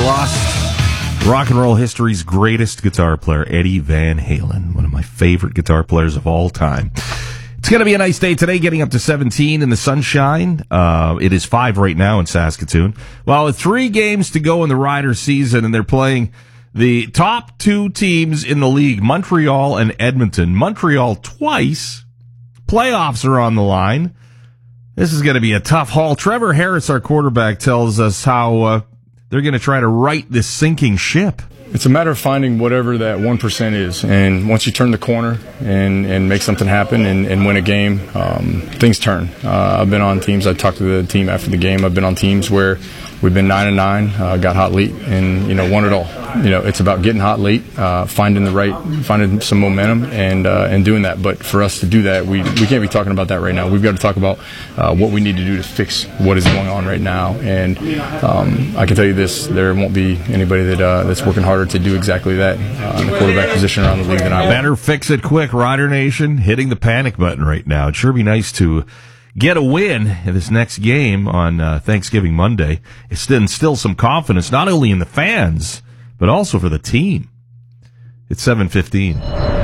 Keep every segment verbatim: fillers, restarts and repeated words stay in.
lost rock and roll history's greatest guitar player, Eddie Van Halen, one of my favorite guitar players of all time. It's going to be a nice day today, getting up to seventeen in the sunshine. Uh, it is five right now in Saskatoon. Well, with three games to go in the Riders season, and they're playing the top two teams in the league, Montreal and Edmonton. Montreal twice. Playoffs are on the line. This is going to be a tough haul. Trevor Harris, our quarterback, tells us how uh, they're going to try to right this sinking ship. It's a matter of finding whatever that one percent is. And once you turn the corner and, and make something happen and, and win a game, um, things turn. Uh, I've been on teams, I talked to the team after the game, I've been on teams where we've been nine and nine, uh, got hot late, and, you know, won it all. You know, it's about getting hot late, uh, finding the right, finding some momentum, and uh, and doing that. But for us to do that, we we can't be talking about that right now. We've got to talk about uh, what we need to do to fix what is going on right now. And um, I can tell you this: there won't be anybody that uh, that's working harder to do exactly that uh, in the quarterback position around the league than I am. Better fix it quick, Rider Nation. Hitting the panic button right now. It'd sure be nice to get a win in this next game on uh, Thanksgiving Monday. It's to instill some confidence, not only in the fans, but also for the team. It's seven fifteen.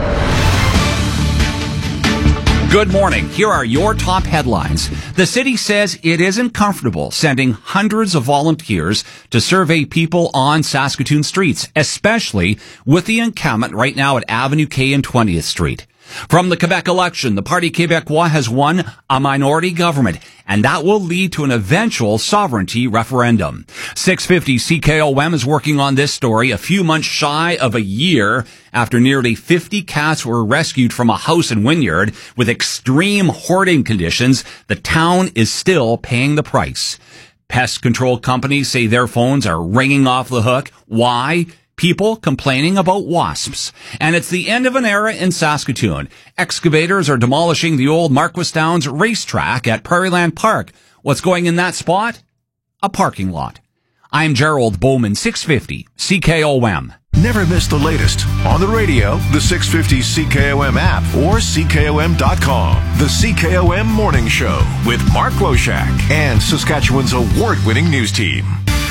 Good morning. Here are your top headlines. The city says it isn't comfortable sending hundreds of volunteers to survey people on Saskatoon streets, especially with the encampment right now at Avenue K and twentieth Street. From the Quebec election, the Parti Québécois has won a minority government, and that will lead to an eventual sovereignty referendum. six fifty C K O M is working on this story a few months shy of a year after nearly fifty cats were rescued from a house in Wynyard with extreme hoarding conditions. The town is still paying the price. Pest control companies say their phones are ringing off the hook. Why? People complaining about wasps. And it's the end of an era in Saskatoon. Excavators are demolishing the old Marquis Downs racetrack at Prairieland Park. What's going in that spot? A parking lot. I'm Gerald Bowman, six fifty C K O M. Never miss the latest on the radio, the six fifty C K O M app, or C K O M dot com. The C K O M Morning Show with Mark Loshak and Saskatchewan's award-winning news team.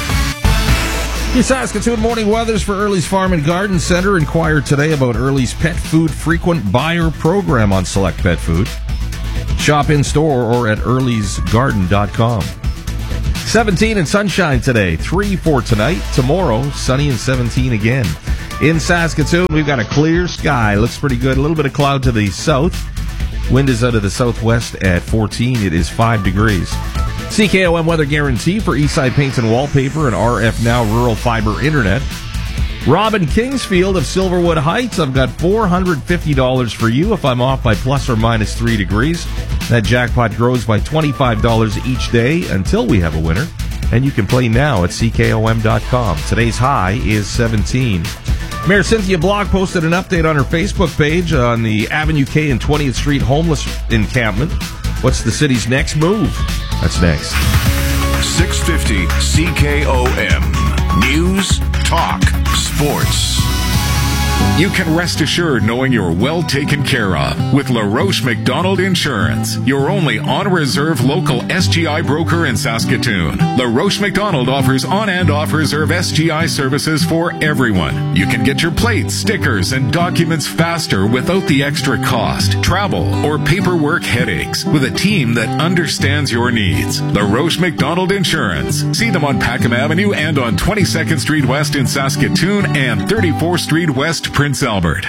Your Saskatoon morning weathers for Early's Farm and Garden Center. Inquire today about Early's Pet Food Frequent Buyer Program on select pet food. Shop in store or at earlys garden dot com. seventeen and sunshine today. three for tonight. Tomorrow, sunny and seventeen again. In Saskatoon, we've got a clear sky. Looks pretty good. A little bit of cloud to the south. Wind is out of the southwest at fourteen. It is five degrees. C K O M weather guarantee for Eastside Paints and Wallpaper and R F Now Rural Fiber Internet. Robin Kingsfield of Silverwood Heights, I've got four hundred fifty dollars for you if I'm off by plus or minus three degrees. That jackpot grows by twenty-five dollars each day until we have a winner. And you can play now at C K O M dot com. Today's high is seventeen. Mayor Cynthia Block posted an update on her Facebook page on the Avenue K and twentieth Street homeless encampment. What's the city's next move? That's next. six fifty C K O M. News, talk, sports. You can rest assured knowing you're well taken care of with LaRoche McDonald Insurance, your only on-reserve local S G I broker in Saskatoon. LaRoche McDonald offers on- and off-reserve S G I services for everyone. You can get your plates, stickers, and documents faster without the extra cost, travel, or paperwork headaches with a team that understands your needs. LaRoche McDonald Insurance. See them on Packham Avenue and on twenty-second Street West in Saskatoon and thirty-fourth Street West, Prince Albert.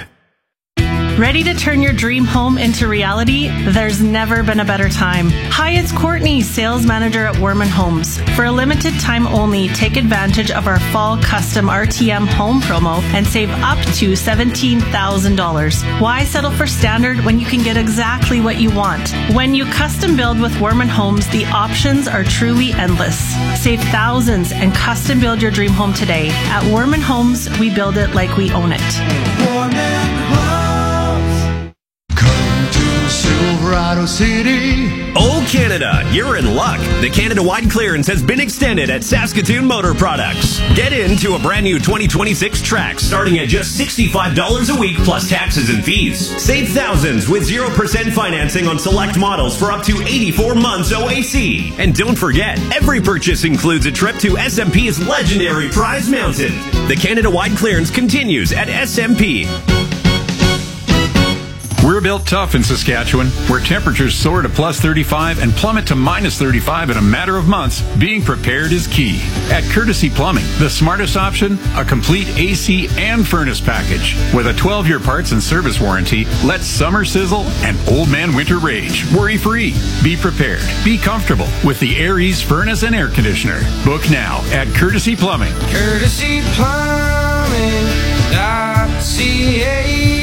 Ready to turn your dream home into reality? There's never been a better time. Hi, it's Courtney, sales manager at Werman Homes. For a limited time only, take advantage of our fall custom R T M home promo and save up to seventeen thousand dollars. Why settle for standard when you can get exactly what you want? When you custom build with Werman Homes, the options are truly endless. Save thousands and custom build your dream home today. At Werman Homes, we build it like we own it. Werman Homes. Come to Silver Colorado City. Oh, Canada, you're in luck. The Canada-wide clearance has been extended at Saskatoon Motor Products. Get into a brand new twenty twenty-six Trax starting at just sixty-five dollars a week plus taxes and fees. Save thousands with zero percent financing on select models for up to eighty-four months O A C. And don't forget, every purchase includes a trip to S M P's legendary Prize Mountain. The Canada-wide clearance continues at S M P. We're built tough in Saskatchewan, where temperatures soar to plus thirty-five and plummet to minus thirty-five in a matter of months. Being prepared is key. At Courtesy Plumbing, the smartest option, a complete A C and furnace package. With a twelve-year parts and service warranty, let summer sizzle and old man winter rage. Worry-free. Be prepared. Be comfortable with the Aries furnace and air conditioner. Book now at Courtesy Plumbing. Courtesy Plumbing dot C A.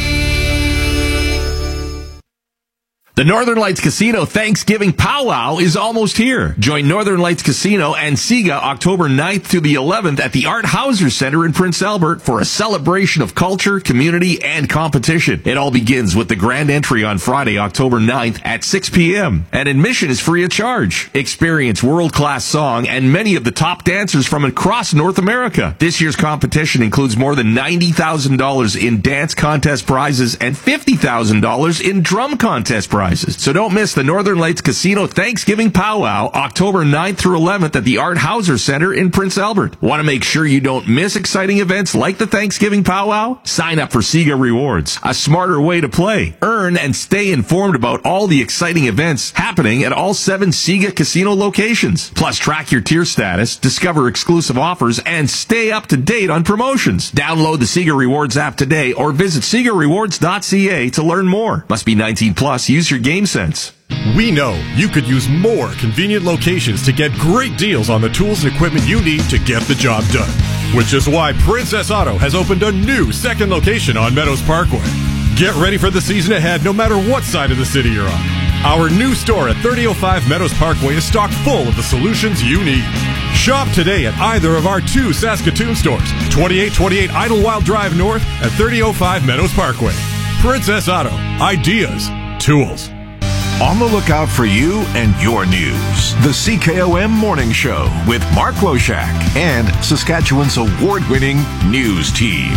The Northern Lights Casino Thanksgiving Powwow is almost here. Join Northern Lights Casino and SIGA October ninth to the eleventh at the Art Hauser Center in Prince Albert for a celebration of culture, community, and competition. It all begins with the grand entry on Friday, October ninth at six p.m. and admission is free of charge. Experience world-class song and many of the top dancers from across North America. This year's competition includes more than ninety thousand dollars in dance contest prizes and fifty thousand dollars in drum contest prizes. So don't miss the Northern Lights Casino Thanksgiving Powwow, October ninth through eleventh at the Art Hauser Center in Prince Albert. Want to make sure you don't miss exciting events like the Thanksgiving Powwow? Sign up for SIGA Rewards, a smarter way to play. Earn and stay informed about all the exciting events happening at all seven SIGA casino locations. Plus, track your tier status, discover exclusive offers, and stay up to date on promotions. Download the SIGA Rewards app today or visit Siga Rewards dot C A to learn more. Must be nineteen plus. Use your game sense. We know you could use more convenient locations to get great deals on the tools and equipment you need to get the job done. Which is why Princess Auto has opened a new second location on Meadows Parkway. Get ready for the season ahead no matter what side of the city you're on. Our new store at thirty oh five Meadows Parkway is stocked full of the solutions you need. Shop today at either of our two Saskatoon stores, twenty-eight twenty-eight Idlewild Drive North and thirty oh five Meadows Parkway. Princess Auto. Ideas. Tools. On the lookout for you and your news. The C K O M Morning Show with Mark Loshak and Saskatchewan's award-winning news team.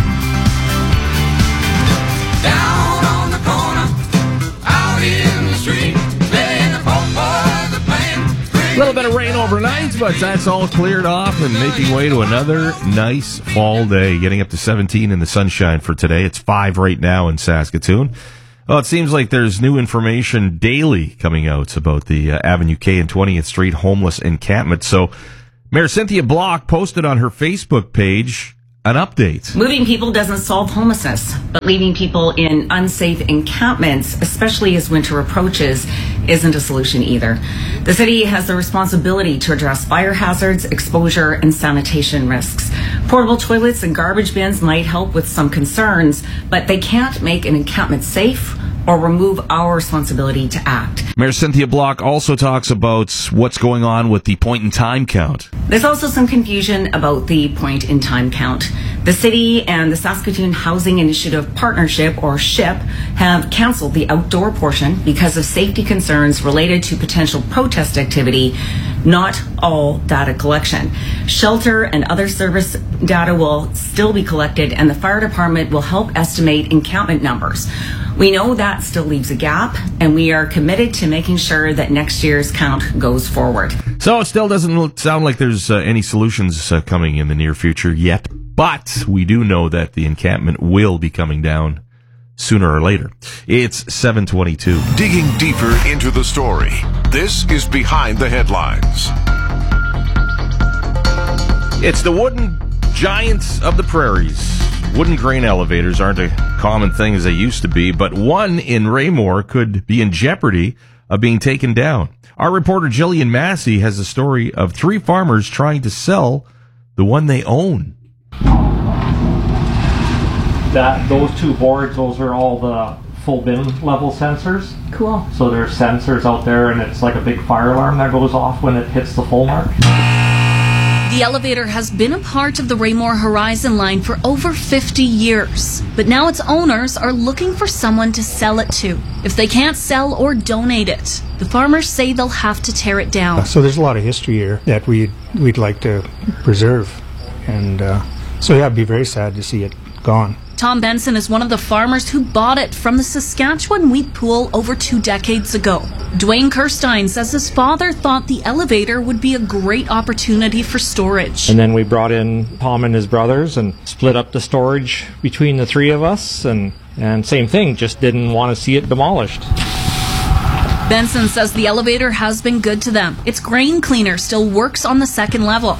Down on the corner, out in the street, playing the folk boys are playing. A little bit of rain overnight, but that's all cleared off and making way to another nice fall day. Getting up to seventeen in the sunshine for today. It's five right now in Saskatoon. Well, it seems like there's new information daily coming out about the uh, Avenue K and twentieth Street homeless encampment. So Mayor Cynthia Block posted on her Facebook page an update. Moving people doesn't solve homelessness, but leaving people in unsafe encampments, especially as winter approaches, isn't a solution either. The city has the responsibility to address fire hazards, exposure, and sanitation risks. Portable toilets and garbage bins might help with some concerns, but they can't make an encampment safe or remove our responsibility to act. Mayor Cynthia Block also talks about what's going on with the point-in-time count. There's also some confusion about the point-in-time count. The city and the Saskatoon Housing Initiative Partnership, or SHIP, have canceled the outdoor portion because of safety concerns related to potential protest activity, not all data collection. Shelter and other service data will still be collected, and the fire department will help estimate encampment numbers. We know that still leaves a gap, and we are committed to making sure that next year's count goes forward. So it still doesn't sound like there's uh, any solutions uh, coming in the near future yet, but we do know that the encampment will be coming down sooner or later. It's seven twenty-two. Digging deeper into the story, this is Behind the Headlines. It's the wooden giants of the prairies. Wooden grain elevators aren't a common thing as they used to be, but one in Raymore could be in jeopardy of being taken down. Our reporter Jillian Massey has a story of three farmers trying to sell the one they own. That those two boards, those are all the full bin level sensors. Cool. So there's sensors out there, and it's like a big fire alarm that goes off when it hits the full mark. The elevator has been a part of the Raymore Horizon line for over fifty years, but now its owners are looking for someone to sell it to. If they can't sell or donate it, the farmers say they'll have to tear it down. So there's a lot of history here that we'd, we'd like to preserve. And uh, so yeah, I'd be very sad to see it gone. Tom Benson is one of the farmers who bought it from the Saskatchewan wheat pool over two decades ago. Dwayne Kirstein says his father thought the elevator would be a great opportunity for storage. And then we brought in Tom and his brothers and split up the storage between the three of us, and, and same thing, just didn't want to see it demolished. Benson says the elevator has been good to them. Its grain cleaner still works on the second level.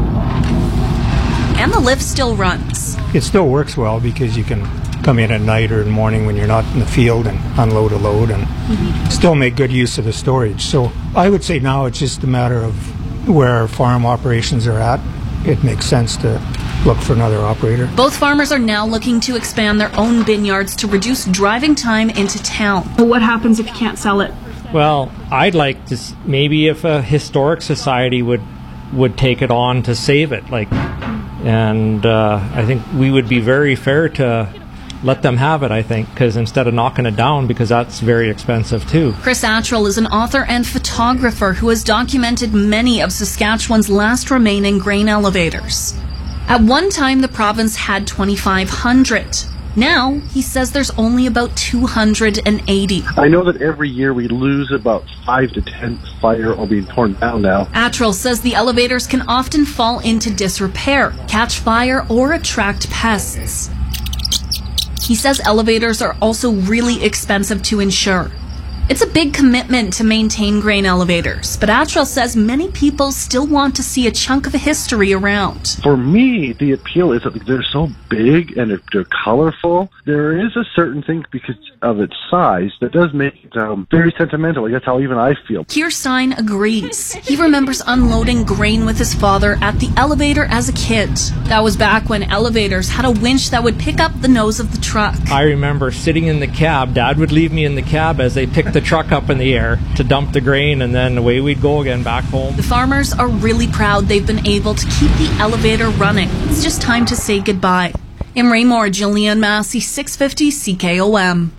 And the lift still runs. It still works well because you can come in at night or in the morning when you're not in the field and unload a load and mm-hmm. still make good use of the storage. So I would say now it's just a matter of where our farm operations are at. It makes sense to look for another operator. Both farmers are now looking to expand their own vineyards to reduce driving time into town. What happens if you can't sell it? Well, I'd like to s- maybe if a historic society would would take it on to save it, like, and uh, I think we would be very fair to let them have it, I think, because instead of knocking it down, because that's very expensive too. Chris Attrell is an author and photographer who has documented many of Saskatchewan's last remaining grain elevators. At one time, the province had twenty-five hundred. Now, he says there's only about two hundred eighty. I know that every year we lose about five to ten fire or being torn down now. Attrell says the elevators can often fall into disrepair, catch fire, or attract pests. He says elevators are also really expensive to insure. It's a big commitment to maintain grain elevators, but Attrell says many people still want to see a chunk of history around. For me, the appeal is that they're so big and they're, they're colorful. There is a certain thing because of its size that does make it um, very sentimental. Like that's how even I feel. Kirstein agrees. He remembers unloading grain with his father at the elevator as a kid. That was back when elevators had a winch that would pick up the nose of the truck. I remember sitting in the cab. Dad would leave me in the cab as they picked the truck up in the air to dump the grain, and then away we'd go again back home. The farmers are really proud they've been able to keep the elevator running. It's just time to say goodbye. In Raymore, Jillian Massey, six fifty C K O M.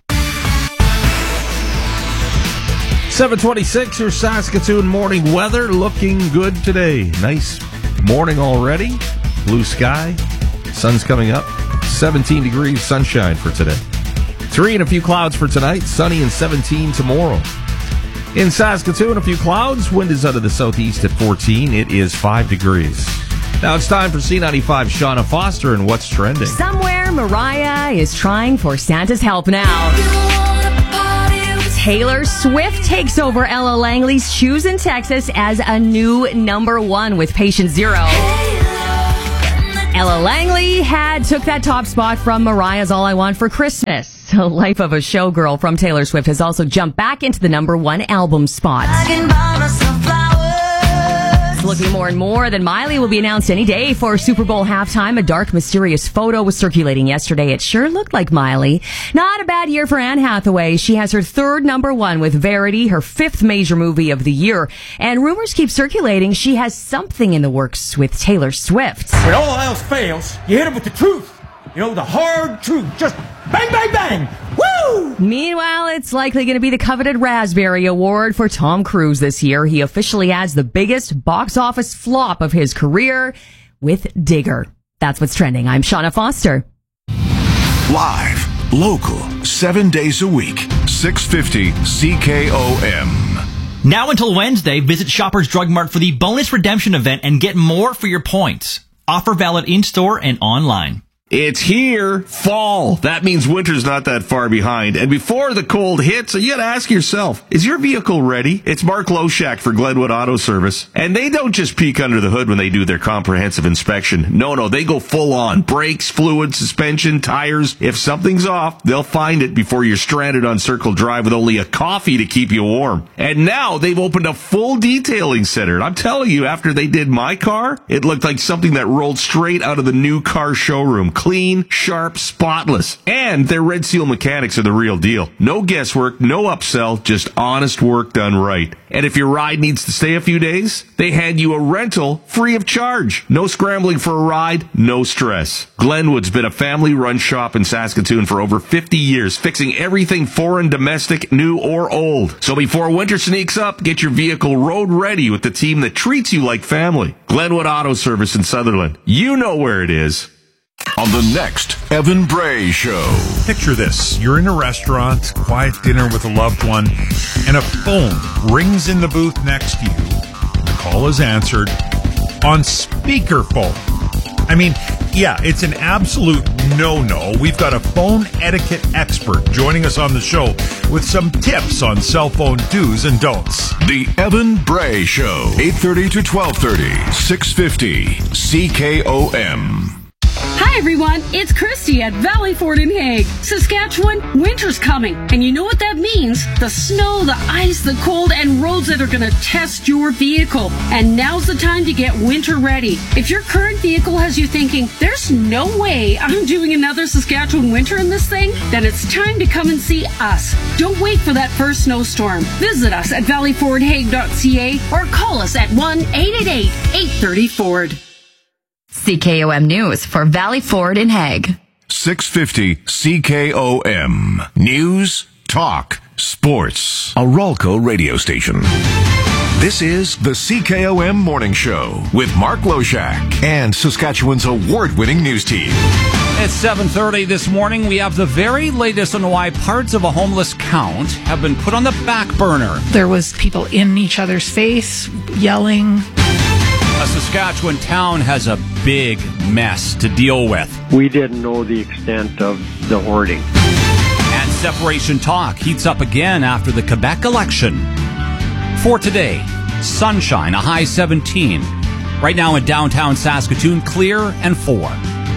seven twenty-six, your Saskatoon morning weather looking good today. Nice morning already. Blue sky. Sun's coming up. seventeen degrees sunshine for today. Three and a few clouds for tonight. Sunny and seventeen tomorrow. In Saskatoon, a few clouds. Wind is out of the southeast at fourteen. It is five degrees. Now it's time for C ninety-five Shauna Foster and What's Trending. Somewhere Mariah is trying for Santa's help now. Taylor Swift takes over Ella Langley's Shoes in Texas as a new number one with Patient Zero. Ella Langley had took that top spot from Mariah's All I Want for Christmas. The Life of a Showgirl from Taylor Swift has also jumped back into the number one album spot. Looking more and more that Miley will be announced any day for Super Bowl halftime. A dark, mysterious photo was circulating yesterday. It sure looked like Miley. Not a bad year for Anne Hathaway. She has her third number one with Verity, her fifth major movie of the year. And rumors keep circulating she has something in the works with Taylor Swift. When all else fails, you hit it with the truth. You know, the hard truth. Just bang, bang, bang. Woo! Meanwhile, it's likely going to be the coveted Raspberry Award for Tom Cruise this year. He officially adds the biggest box office flop of his career with Digger. That's what's trending. I'm Shauna Foster. Live, local, seven days a week, six fifty C K O M. Now until Wednesday, visit Shoppers Drug Mart for the bonus redemption event and get more for your points. Offer valid in-store and online. It's here, fall. That means winter's not that far behind. And before the cold hits, you gotta ask yourself, is your vehicle ready? It's Mark Loshak for Glenwood Auto Service. And they don't just peek under the hood when they do their comprehensive inspection. No, no, they go full on. Brakes, fluid, suspension, tires. If something's off, they'll find it before you're stranded on Circle Drive with only a coffee to keep you warm. And now they've opened a full detailing center. And I'm telling you, after they did my car, it looked like something that rolled straight out of the new car showroom. Clean, sharp, spotless. And their Red Seal mechanics are the real deal. No guesswork, no upsell, just honest work done right. And if your ride needs to stay a few days, they hand you a rental free of charge. No scrambling for a ride, no stress. Glenwood's been a family-run shop in Saskatoon for over fifty years, fixing everything foreign, domestic, new, or old. So before winter sneaks up, get your vehicle road ready with the team that treats you like family. Glenwood Auto Service in Sutherland. You know where it is. On the next Evan Bray Show. Picture this. You're in a restaurant, quiet dinner with a loved one, and a phone rings in the booth next to you. The call is answered on speakerphone. I mean, yeah, it's an absolute no-no. We've got a phone etiquette expert joining us on the show with some tips on cell phone do's and don'ts. The Evan Bray Show, eight thirty to twelve thirty, six fifty C K O M. Hi everyone, it's Christy at Valley Ford in Hague. Saskatchewan, winter's coming, and you know what that means. The snow, the ice, the cold, and roads that are going to test your vehicle. And now's the time to get winter ready. If your current vehicle has you thinking, there's no way I'm doing another Saskatchewan winter in this thing, then it's time to come and see us. Don't wait for that first snowstorm. Visit us at valley ford hague dot c a or call us at one eight eight eight, eight three zero Ford. C K O M News for Valley Ford in Hague. six fifty C K O M. News, talk, sports. A Ralco radio station. This is the C K O M Morning Show with Mark Loshak and Saskatchewan's award-winning news team. It's seven thirty this morning. We have the very latest on why parts of a homeless count have been put on the back burner. There was people in each other's face, yelling. A Saskatchewan town has a big mess to deal with. We didn't know the extent of the hoarding. And separation talk heats up again after the Quebec election. For today, sunshine, a high seventeen. Right now in downtown Saskatoon, clear and four.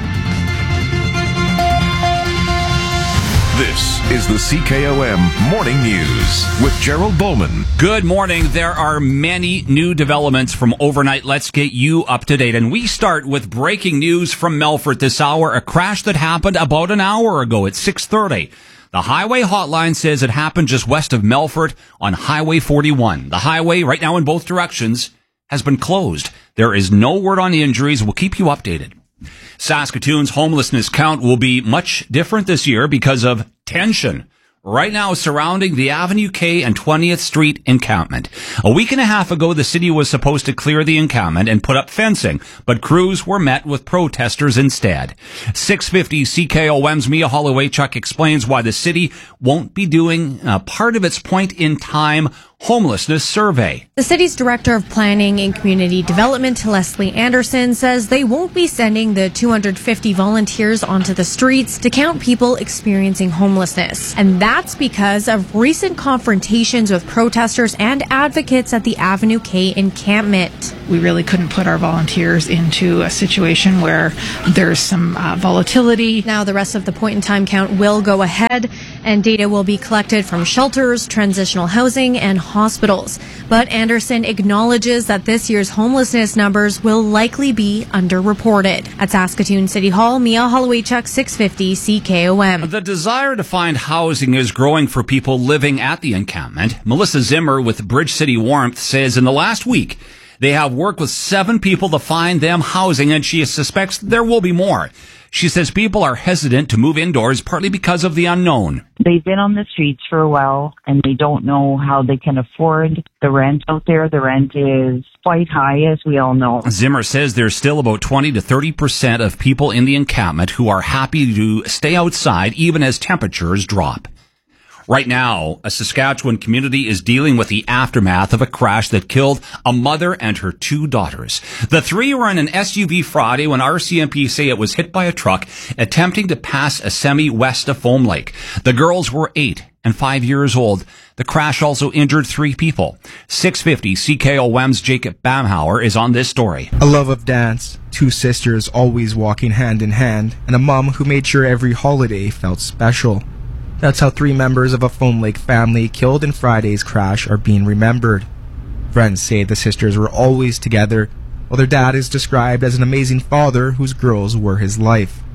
This is the C K O M Morning News with Gerald Bowman. Good morning. There are many new developments from overnight. Let's get you up to date. And we start with breaking news from Melfort this hour. A crash that happened about an hour ago at six thirty. The highway hotline says it happened just west of Melfort on Highway forty-one. The highway, right now in both directions, has been closed. There is no word on the injuries. We'll keep you updated. Saskatoon's homelessness count will be much different this year because of tension right now surrounding the Avenue K and twentieth Street encampment. A week and a half ago, the city was supposed to clear the encampment and put up fencing, but crews were met with protesters instead. six fifty C K O M's Mia Hollowaychuk explains why the city won't be doing uh, part of its point-in-time homelessness survey. The city's director of planning and community development, Leslie Anderson, says they won't be sending the two hundred fifty volunteers onto the streets to count people experiencing homelessness. And that's because of recent confrontations with protesters and advocates at the Avenue K encampment. We really couldn't put our volunteers into a situation where there's some uh, volatility. Now the rest of the point-in-time count will go ahead, and data will be collected from shelters, transitional housing, and hospitals. But Anderson acknowledges that this year's homelessness numbers will likely be underreported. At Saskatoon City Hall, Mia Hollowaychuk, six fifty C K O M. The desire to find housing is growing for people living at the encampment. Melissa Zimmer with Bridge City Warmth says in the last week, they have worked with seven people to find them housing, and she suspects there will be more. She says people are hesitant to move indoors partly because of the unknown. They've been on the streets for a while, and they don't know how they can afford the rent out there. The rent is quite high, as we all know. Zimmer says there's still about twenty to thirty percent of people in the encampment who are happy to stay outside even as temperatures drop. Right now, a Saskatchewan community is dealing with the aftermath of a crash that killed a mother and her two daughters. The three were in an S U V Friday when R C M P say it was hit by a truck attempting to pass a semi west of Foam Lake. The girls were eight and five years old. The crash also injured three people. six fifty C K O M's Jacob Bamhauer is on this story. A love of dance, two sisters always walking hand in hand, and a mom who made sure every holiday felt special. That's how three members of a Foam Lake family killed in Friday's crash are being remembered. Friends say the sisters were always together, while their dad is described as an amazing father whose girls were his life.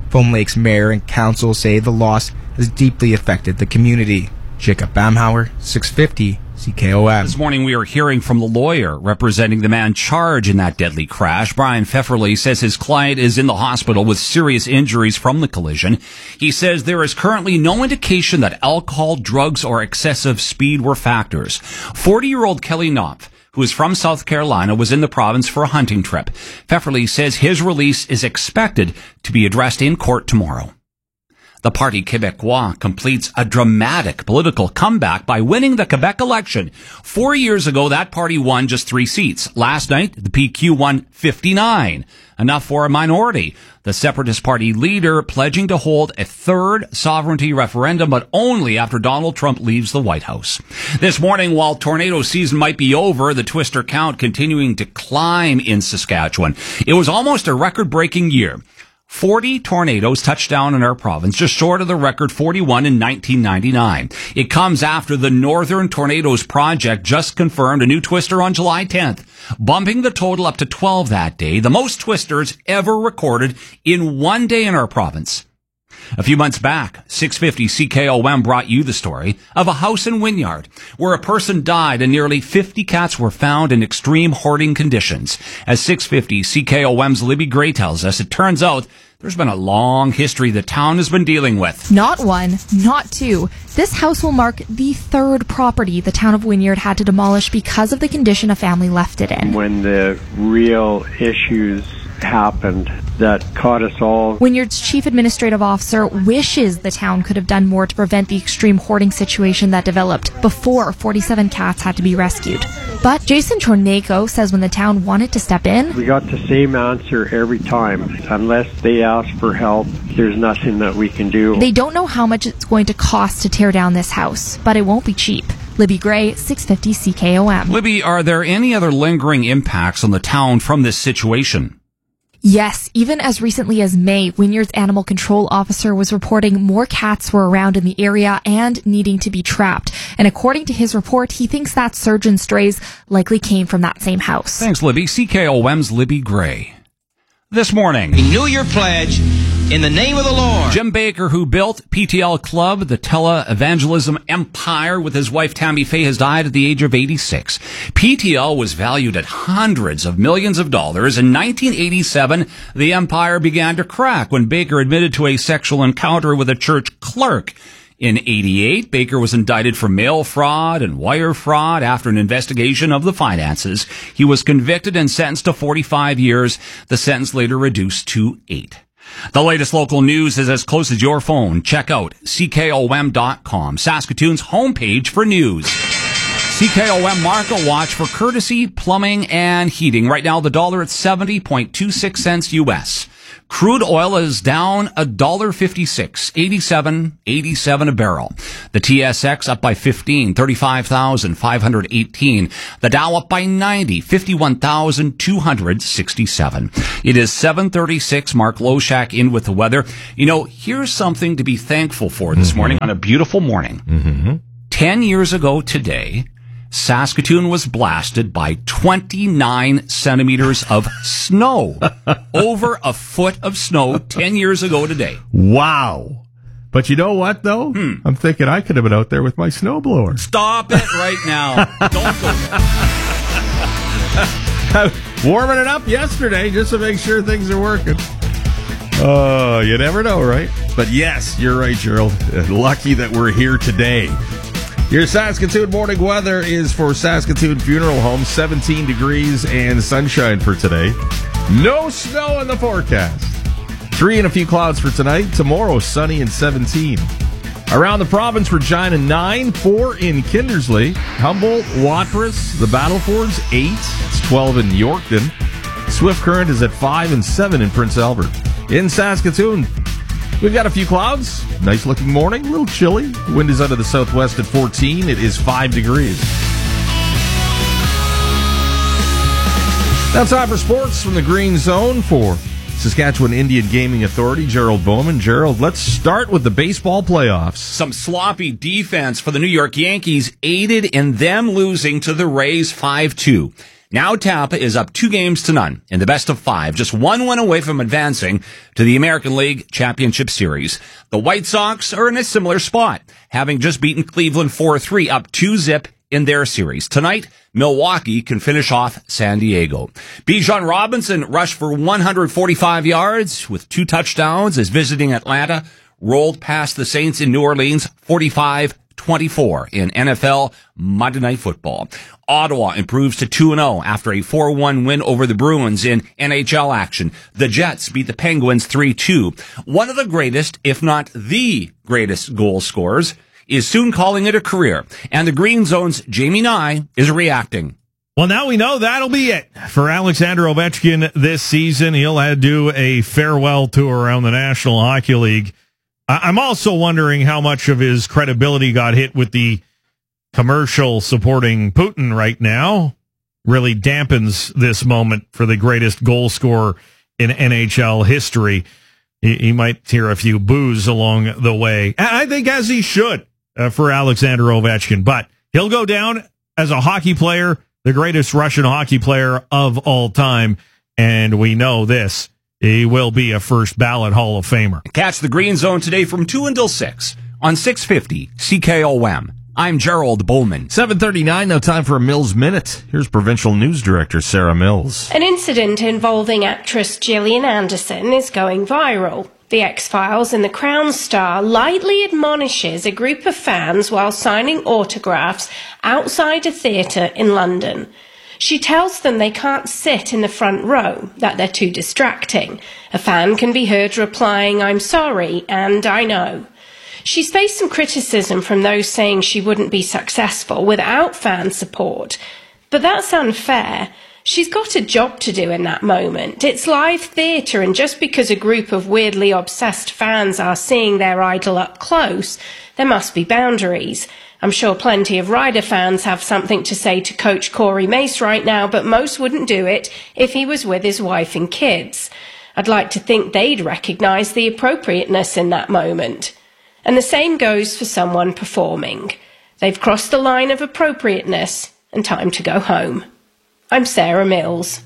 Foam Lake's mayor and council say the loss has deeply affected the community. Jacob Bamhauer, six fifty C K O M. This morning we are hearing from the lawyer representing the man charged in that deadly crash. Brian Pfefferle says his client is in the hospital with serious injuries from the collision. He says there is currently no indication that alcohol, drugs, or excessive speed were factors. forty-year-old Kelly Knopf, who is from South Carolina, was in the province for a hunting trip. Pfefferle says his release is expected to be addressed in court tomorrow. The Parti Québécois completes a dramatic political comeback by winning the Quebec election. Four years ago, that party won just three seats. Last night, the P Q won fifty-nine, enough for a minority. The Separatist Party leader pledging to hold a third sovereignty referendum, but only after Donald Trump leaves the White House. This morning, while tornado season might be over, the twister count continuing to climb in Saskatchewan. It was almost a record-breaking year. forty tornadoes touched down in our province, just short of the record forty-one in nineteen ninety-nine. It comes after the Northern Tornadoes Project just confirmed a new twister on July tenth, bumping the total up to twelve that day, the most twisters ever recorded in one day in our province. A few months back, six fifty C K O M brought you the story of a house in Wynyard where a person died and nearly fifty cats were found in extreme hoarding conditions. As six fifty C K O M's Libby Gray tells us, it turns out there's been a long history the town has been dealing with. Not one, not two. This house will mark the third property the town of Wynyard had to demolish because of the condition a family left it in. When the real issues happened that caught us all. Wynyard's chief administrative officer wishes the town could have done more to prevent the extreme hoarding situation that developed before forty-seven cats had to be rescued. But Jason Chornako says when the town wanted to step in, we got the same answer every time. Unless they ask for help, there's nothing that we can do. They don't know how much it's going to cost to tear down this house, but it won't be cheap. Libby Gray, six fifty C K O M. Libby, are there any other lingering impacts on the town from this situation? Yes, even as recently as May, Wynyard's animal control officer was reporting more cats were around in the area and needing to be trapped. And according to his report, he thinks that surge in strays likely came from that same house. Thanks, Libby. C K O M's Libby Gray. This morning, renew your pledge in the name of the Lord. Jim Baker, who built P T L Club, the tele-evangelism empire with his wife Tammy Faye, has died at the age of eighty-six. P T L was valued at hundreds of millions of dollars. In nineteen eighty-seven, the empire began to crack when Baker admitted to a sexual encounter with a church clerk. In eighty-eight, Baker was indicted for mail fraud and wire fraud. After an investigation of the finances, he was convicted and sentenced to forty-five years. The sentence later reduced to eight. The latest local news is as close as your phone. Check out C K O M dot com, Saskatoon's homepage for news. C K O M Market Watch for courtesy, plumbing, and heating. Right now, the dollar at seventy point two six cents U S. Crude oil is down one dollar fifty-six, eighty-seven eighty-seven a barrel. The T S X up by fifteen, thirty-five thousand five hundred eighteen. The Dow up by ninety, fifty-one thousand two hundred sixty-seven. It is seven thirty-six. Mark Loshak in with the weather. You know, here's something to be thankful for this mm-hmm. morning on a beautiful morning. Mm-hmm. Ten years ago today, Saskatoon was blasted by twenty-nine centimeters of snow. Over a foot of snow ten years ago today. Wow. But you know what, though? Hmm. I'm thinking I could have been out there with my snowblower. Stop it right now. Don't go there. Warming it up yesterday just to make sure things are working. Oh, you never know, right? But yes, you're right, Gerald. Lucky that we're here today. Your Saskatoon morning weather is for Saskatoon Funeral Home, seventeen degrees and sunshine for today. No snow in the forecast. Three and a few clouds for tonight. Tomorrow, sunny and seventeen. Around the province, Regina, nine. Four in Kindersley. Humboldt, Watrous, the Battlefords, eight. It's twelve in Yorkton. Swift Current is at five and seven in Prince Albert. In Saskatoon, we've got a few clouds. Nice looking morning. A little chilly. Wind is out of the southwest at fourteen. It is five degrees. Now time for sports from the Green Zone for Saskatchewan Indian Gaming Authority. Gerald Bowman. Gerald, let's start with the baseball playoffs. Some sloppy defense for the New York Yankees aided in them losing to the Rays five two. Now Tampa is up two games to none in the best of five, just one win away from advancing to the American League Championship Series. The White Sox are in a similar spot, having just beaten Cleveland four three, up two zip in their series. Tonight, Milwaukee can finish off San Diego. Bijan Robinson rushed for one hundred forty-five yards with two touchdowns as visiting Atlanta rolled past the Saints in New Orleans forty-five twenty-four in N F L Monday Night Football. Ottawa improves to two and oh after a four one win over the Bruins in N H L action. The Jets beat the Penguins three two. One of the greatest, if not the greatest goal scorers is soon calling it a career, and the Green Zone's Jamie Nye is reacting. Well, now we know that'll be it for Alexander Ovechkin this season. He'll have to do a farewell tour around the National Hockey League. I'm also wondering how much of his credibility got hit with the commercial supporting Putin right now. Really dampens this moment for the greatest goal scorer in N H L history. He might hear a few boos along the way. I think as he should. Uh, for Alexander Ovechkin, but he'll go down as a hockey player, the greatest Russian hockey player of all time, and we know this, he will be a first ballot Hall of Famer. Catch the Green Zone today from two until six on six fifty C K O M. I'm Gerald Bowman. seven thirty-nine, now time for a Mills Minute. Here's Provincial News Director Sarah Mills. An incident involving actress Gillian Anderson is going viral. The X-Files and the Crown star lightly admonishes a group of fans while signing autographs outside a theatre in London. She tells them they can't sit in the front row, that they're too distracting. A fan can be heard replying, "I'm sorry," and "I know." She's faced some criticism from those saying she wouldn't be successful without fan support. But that's unfair. She's got a job to do in that moment. It's live theatre, and just because a group of weirdly obsessed fans are seeing their idol up close, there must be boundaries. I'm sure plenty of Ryder fans have something to say to Coach Corey Mace right now, but most wouldn't do it if he was with his wife and kids. I'd like to think they'd recognise the appropriateness in that moment. And the same goes for someone performing. They've crossed the line of appropriateness, and time to go home. I'm Sarah Mills.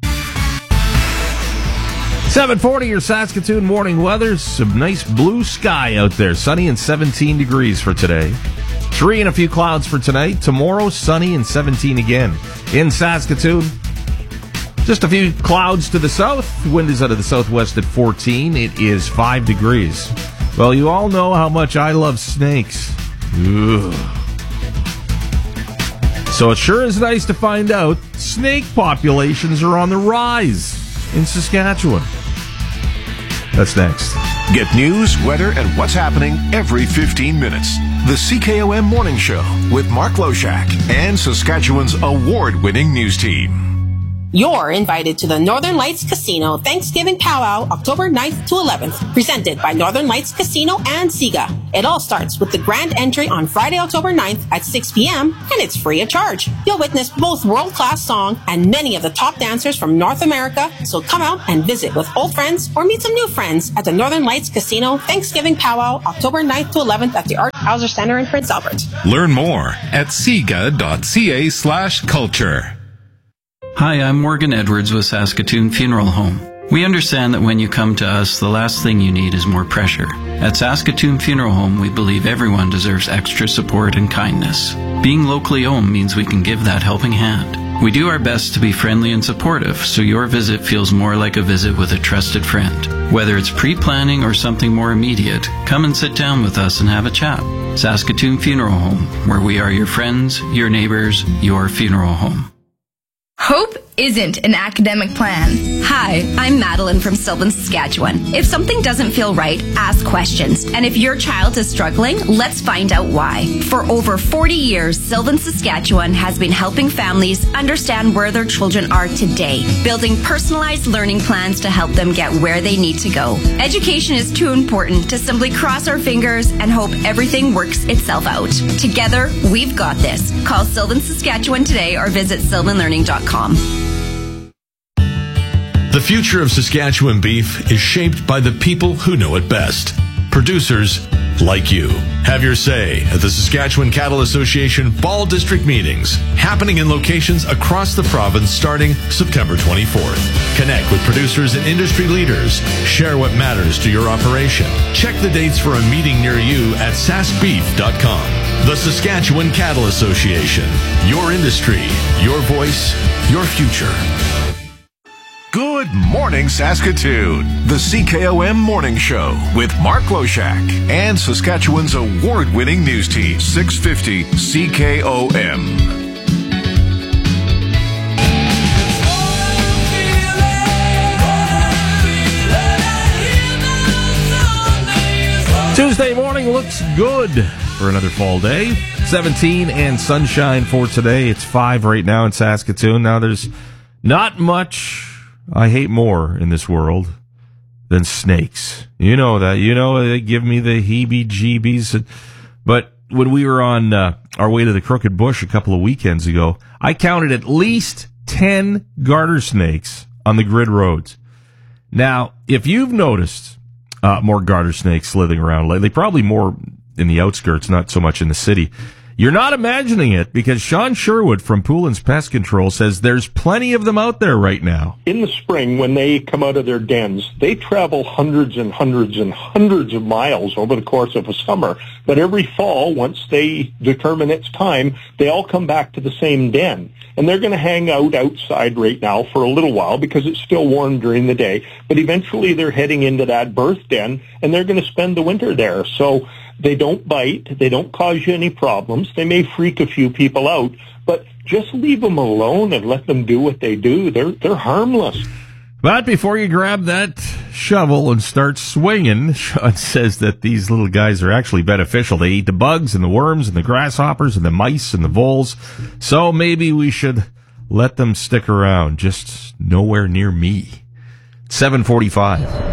seven forty, your Saskatoon morning weather. Some nice blue sky out there. Sunny and seventeen degrees for today. Three and a few clouds for tonight. Tomorrow, sunny and seventeen again. In Saskatoon, just a few clouds to the south. Wind is out of the southwest at fourteen. It is five degrees. Well, you all know how much I love snakes. Ugh. So it sure is nice to find out snake populations are on the rise in Saskatchewan. That's next. Get news, weather, and what's happening every fifteen minutes. The C K O M Morning Show with Mark Loshak and Saskatchewan's award-winning news team. You're invited to the Northern Lights Casino Thanksgiving Powwow October ninth to eleventh, presented by Northern Lights Casino and SIGA. It all starts with the grand entry on Friday, October ninth at six p.m., and it's free of charge. You'll witness both world-class song and many of the top dancers from North America, so come out and visit with old friends or meet some new friends at the Northern Lights Casino Thanksgiving Powwow October ninth to eleventh at the Art Hauser Center in Prince Albert. Learn more at siga.ca slash culture. Hi, I'm Morgan Edwards with Saskatoon Funeral Home. We understand that when you come to us, the last thing you need is more pressure. At Saskatoon Funeral Home, we believe everyone deserves extra support and kindness. Being locally owned means we can give that helping hand. We do our best to be friendly and supportive, so your visit feels more like a visit with a trusted friend. Whether it's pre-planning or something more immediate, come and sit down with us and have a chat. Saskatoon Funeral Home, where we are your friends, your neighbors, your funeral home. Hope isn't an academic plan. Hi, I'm Madeline from Sylvan, Saskatchewan. If something doesn't feel right, ask questions. And if your child is struggling, let's find out why. For over forty years, Sylvan, Saskatchewan has been helping families understand where their children are today, building personalized learning plans to help them get where they need to go. Education is too important to simply cross our fingers and hope everything works itself out. Together, we've got this. Call Sylvan, Saskatchewan today or visit sylvan learning dot com. The future of Saskatchewan beef is shaped by the people who know it best. Producers like you. Have your say at the Saskatchewan Cattle Association Fall District meetings, happening in locations across the province starting September twenty-fourth. Connect with producers and industry leaders. Share what matters to your operation. Check the dates for a meeting near you at sask beef dot com. The Saskatchewan Cattle Association. Your industry, your voice, your future. Good morning, Saskatoon. The C K O M Morning Show with Mark Loshak and Saskatchewan's award-winning news team, six fifty C K O M. Tuesday morning looks good for another fall day. seventeen and sunshine for today. It's five right now in Saskatoon. Now, there's not much I hate more in this world than snakes. You know that. You know, they give me the heebie-jeebies. But when we were on uh, our way to the Crooked Bush a couple of weekends ago, I counted at least ten garter snakes on the grid roads. Now, if you've noticed uh, more garter snakes slithering around lately, probably more in the outskirts, not so much in the city, you're not imagining it, because Sean Sherwood from Poulin's Pest Control says there's plenty of them out there right now. In the spring, when they come out of their dens, they travel hundreds and hundreds and hundreds of miles over the course of a summer. But every fall, once they determine it's time, they all come back to the same den. And they're going to hang out outside right now for a little while because it's still warm during the day. But eventually they're heading into that birth den, and they're going to spend the winter there. So they don't bite. They don't cause you any problems. They may freak a few people out, but just leave them alone and let them do what they do. They're they're harmless. But before you grab that shovel and start swinging, Sean says that these little guys are actually beneficial. They eat the bugs and the worms and the grasshoppers and the mice and the voles. So maybe we should let them stick around, just nowhere near me. seven forty-five.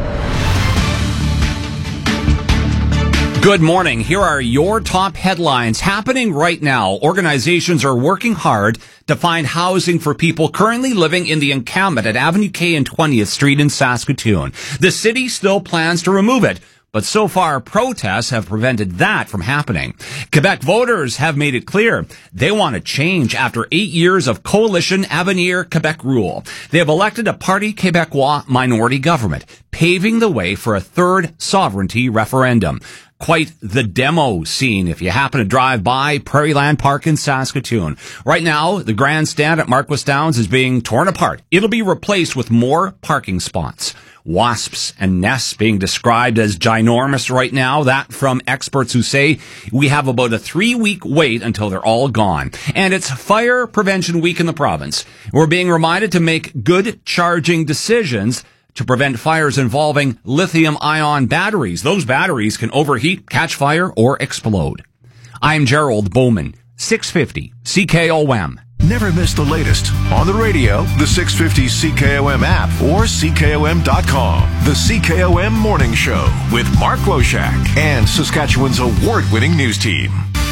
Good morning. Here are your top headlines happening right now. Organizations are working hard to find housing for people currently living in the encampment at Avenue K and twentieth Street in Saskatoon. The city still plans to remove it, but so far protests have prevented that from happening. Quebec voters have made it clear they want to change after eight years of Coalition Avenir Quebec rule. They have elected a Parti Québécois minority government, paving the way for a third sovereignty referendum. Quite the demo scene if you happen to drive by Prairieland Park in Saskatoon. Right now, the grandstand at Marquis Downs is being torn apart. It'll be replaced with more parking spots. Wasps and nests being described as ginormous right now. That from experts who say we have about a three-week wait until they're all gone. And it's Fire Prevention Week in the province. We're being reminded to make good charging decisions to prevent fires involving lithium-ion batteries. Those batteries can overheat, catch fire, or explode. I'm Gerald Bowman, six fifty C K O M. Never miss the latest on the radio, the six fifty C K O M app, or C K O M dot com. The C K O M Morning Show with Mark Loshak and Saskatchewan's award-winning news team.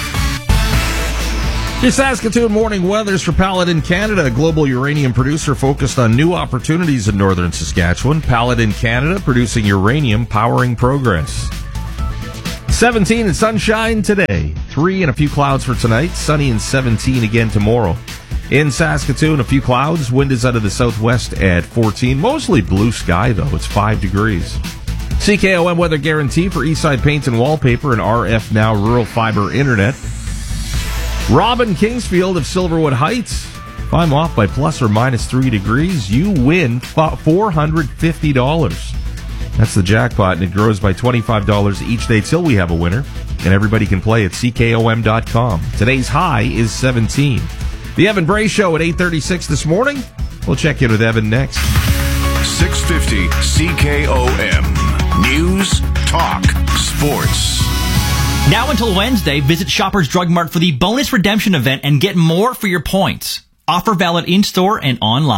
Your Saskatoon morning weathers for Paladin Canada, a global uranium producer focused on new opportunities in northern Saskatchewan. Paladin Canada, producing uranium, powering progress. seventeen and sunshine today. Three and a few clouds for tonight. Sunny and seventeen again tomorrow. In Saskatoon, a few clouds. Wind is out of the southwest at fourteen. Mostly blue sky, though. It's five degrees. C K O M weather guarantee for Eastside Paint and Wallpaper and R F Now Rural Fiber Internet. Robin Kingsfield of Silverwood Heights. If I'm off by plus or minus three degrees, you win four hundred fifty dollars. That's the jackpot, and it grows by twenty-five dollars each day till we have a winner. And everybody can play at C K O M dot com. Today's high is seventeen. The Evan Bray Show at eight thirty-six this morning. We'll check in with Evan next. six fifty C K O M. News, talk, sports. Now until Wednesday, visit Shoppers Drug Mart for the bonus redemption event and get more for your points. Offer valid in-store and online.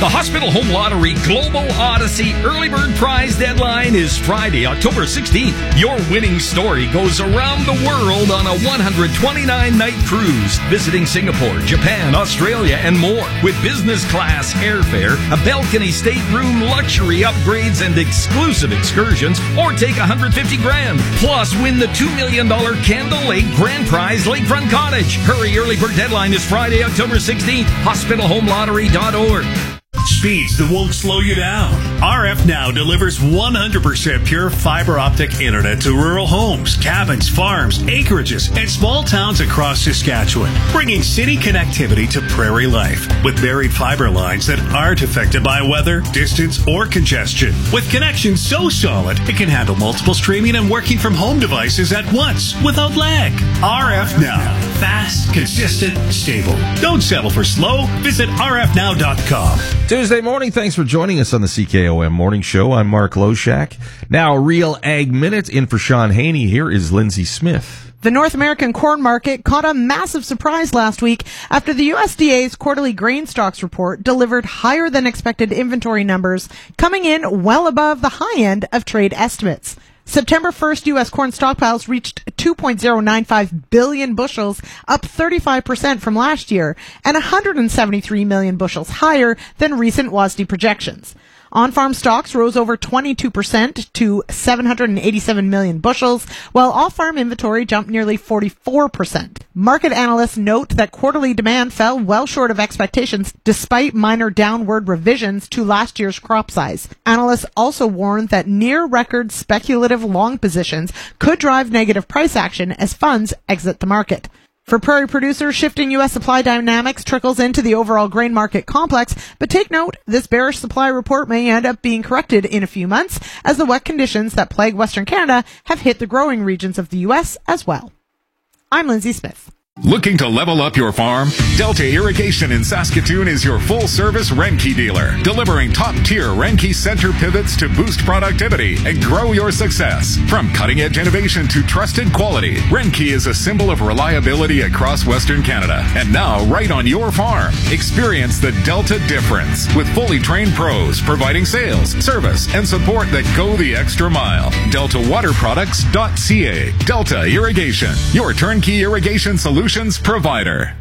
The Hospital Home Lottery Global Odyssey Early Bird Prize deadline is Friday, October sixteenth. Your winning story goes around the world on a one hundred twenty-nine night cruise, visiting Singapore, Japan, Australia, and more. With business class airfare, a balcony stateroom, luxury upgrades, and exclusive excursions, or take one hundred fifty grand. Plus, win the two million dollars Candle Lake Grand Prize Lakefront Cottage. Hurry, early bird deadline is Friday, October sixteenth. hospital home lottery dot org. Speeds that won't slow you down. R F Now delivers one hundred percent pure fiber optic internet to rural homes, cabins, farms, acreages, and small towns across Saskatchewan, bringing city connectivity to prairie life with buried fiber lines that aren't affected by weather, distance, or congestion. With connections so solid, it can handle multiple streaming and working from home devices at once without lag. R F Now. Fast, consistent, stable. Don't settle for slow. Visit r f now dot com. Tuesday morning, thanks for joining us on the C K O M Morning Show. I'm Mark Loshak. Now, a Real Ag Minute in for Sean Haney. Here is Lindsay Smith. The North American corn market caught a massive surprise last week after the U S D A's quarterly grain stocks report delivered higher than expected inventory numbers, coming in well above the high end of trade estimates. September first U S corn stockpiles reached two point zero nine five billion bushels, up thirty-five percent from last year, and one hundred seventy-three million bushels higher than recent W A S D projections. On-farm stocks rose over twenty-two percent to seven hundred eighty-seven million bushels, while off-farm inventory jumped nearly forty-four percent. Market analysts note that quarterly demand fell well short of expectations despite minor downward revisions to last year's crop size. Analysts also warned that near-record speculative long positions could drive negative price action as funds exit the market. For prairie producers, shifting U S supply dynamics trickles into the overall grain market complex, but take note, this bearish supply report may end up being corrected in a few months as the wet conditions that plague Western Canada have hit the growing regions of the U S as well. I'm Lindsay Smith. Looking to level up your farm? Delta Irrigation in Saskatoon is your full-service Renke dealer, delivering top-tier Renke center pivots to boost productivity and grow your success. From cutting-edge innovation to trusted quality, Renke is a symbol of reliability across Western Canada. And now, right on your farm, experience the Delta difference with fully trained pros providing sales, service, and support that go the extra mile. delta water products dot c a. Delta Irrigation, your turnkey irrigation solution provider.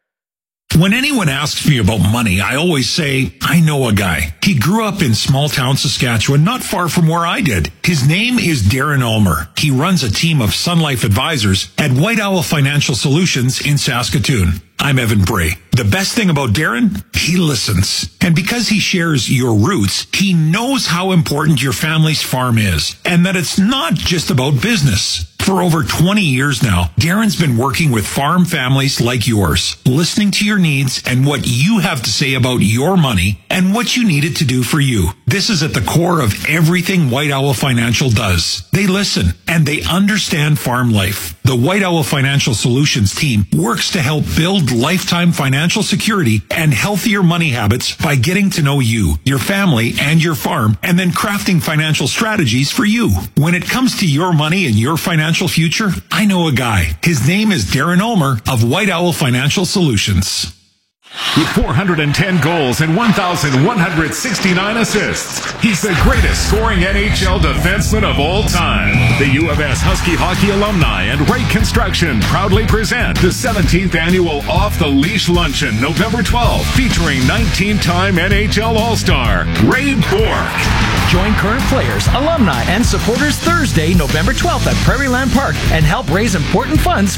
When anyone asks me about money, I always say, I know a guy. He grew up in small town Saskatchewan, not far from where I did. His name is Darren Ulmer. He runs a team of Sun Life advisors at White Owl Financial Solutions in Saskatoon. I'm Evan Bray. The best thing about Darren, he listens. And because he shares your roots, he knows how important your family's farm is, and that it's not just about business. For over twenty years now, Darren's been working with farm families like yours, listening to your needs and what you have to say about your money and what you need it to do for you. This is at the core of everything White Owl Financial does. They listen and they understand farm life. The White Owl Financial Solutions team works to help build lifetime financial security and healthier money habits by getting to know you, your family, and your farm, and then crafting financial strategies for you. When it comes to your money and your financial future, I know a guy. His name is Darren Ulmer of White Owl Financial Solutions. With four hundred ten goals and one thousand one hundred sixty-nine assists, he's the greatest scoring N H L defenseman of all time. The U of S Husky Hockey alumni and Wright Construction proudly present the seventeenth annual Off the Leash Luncheon, November twelfth, featuring nineteen-time N H L All-Star Ray Bourque. Join current players, alumni, and supporters Thursday, November twelfth at Prairieland Park and help raise important funds